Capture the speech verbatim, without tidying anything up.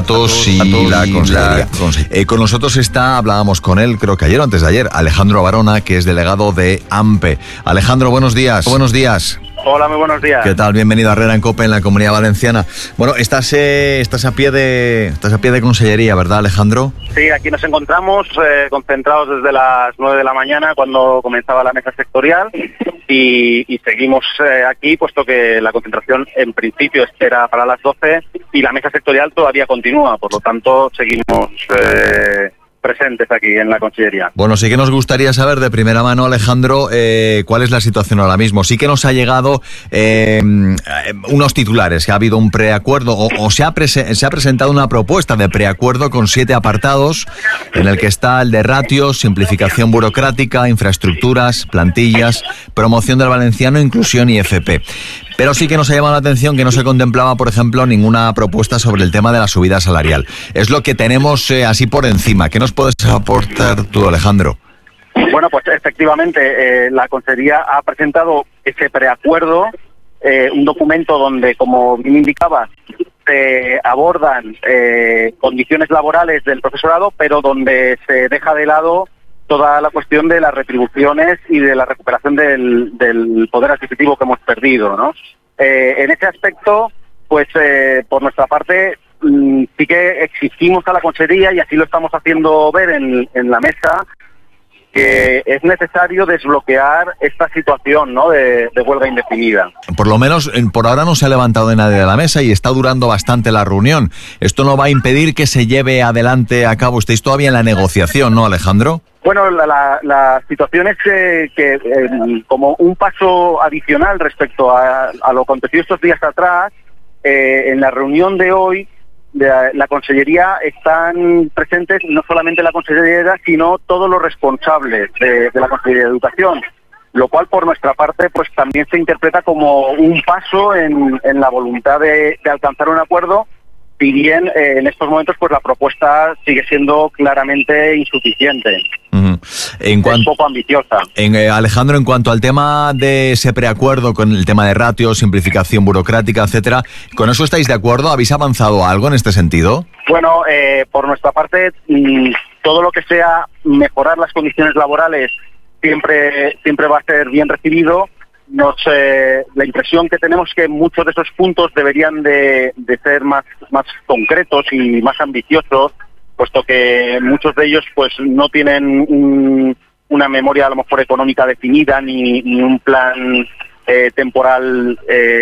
sindicatos y, y la Consellería. Eh, con nosotros está, hablábamos con él, creo que ayer o antes de ayer, Alejandro Barona, que es delegado de AMPE. Alejandro, buenos días. Buenos días. Hola, muy buenos días. ¿Qué tal? Bienvenido a Herrera en Cope en la Comunidad Valenciana. Bueno, estás, eh, estás a pie de estás a pie de Consellería, ¿verdad, Alejandro? Sí, aquí nos encontramos eh, concentrados desde las nueve de la mañana cuando comenzaba la mesa sectorial y, y seguimos eh, aquí, puesto que la concentración en principio era para las doce y la mesa sectorial todavía continúa, por lo tanto seguimos Eh, presentes aquí en la Consellería. Bueno, sí que nos gustaría saber de primera mano, Alejandro, eh, cuál es la situación ahora mismo. Sí que nos ha llegado eh, unos titulares, que ha habido un preacuerdo o, o se, ha prese- se ha presentado una propuesta de preacuerdo con siete apartados en el que está el de ratios, simplificación burocrática, infraestructuras, plantillas, promoción del valenciano, inclusión y F P. Pero sí que nos ha llamado la atención que no se contemplaba, por ejemplo, ninguna propuesta sobre el tema de la subida salarial. Es lo que tenemos eh, así por encima. ¿Qué nos puedes aportar tú, Alejandro? Bueno, pues efectivamente, eh, la Consellería ha presentado ese preacuerdo, eh, un documento donde, como bien indicaba, se abordan eh, condiciones laborales del profesorado, pero donde se deja de lado toda la cuestión de las retribuciones y de la recuperación del, del poder adquisitivo que hemos perdido, ¿no? Eh, en ese aspecto, pues eh, por nuestra parte, mmm, sí que exigimos a la Consellería, y así lo estamos haciendo ver en, en la mesa, que es necesario desbloquear esta situación, ¿no?, de, de huelga indefinida. Por lo menos, por ahora no se ha levantado de nadie de la mesa y está durando bastante la reunión. Esto no va a impedir que se lleve adelante a cabo. Estáis todavía en la negociación, ¿no, Alejandro? Bueno, la, la, la situación es eh, que, eh, como un paso adicional respecto a, a lo acontecido estos días atrás, eh, en la reunión de hoy, de la, la Consellería están presentes no solamente la Consellería, sino todos los responsables de, de la Consellería de Educación, lo cual por nuestra parte pues también se interpreta como un paso en, en la voluntad de, de alcanzar un acuerdo, si bien eh, en estos momentos pues la propuesta sigue siendo claramente insuficiente. Uh-huh. En cuanto, es poco ambiciosa. En, eh, Alejandro, en cuanto al tema de ese preacuerdo con el tema de ratios, simplificación burocrática, etcétera, ¿con eso estáis de acuerdo? ¿Habéis avanzado algo en este sentido? Bueno, eh, por nuestra parte, mmm, todo lo que sea mejorar las condiciones laborales siempre siempre va a ser bien recibido. Nos, eh, la impresión que tenemos es que muchos de esos puntos deberían de, de ser más, más concretos y más ambiciosos, puesto que muchos de ellos pues no tienen un, una memoria a lo mejor económica definida ni, ni un plan eh, temporal eh,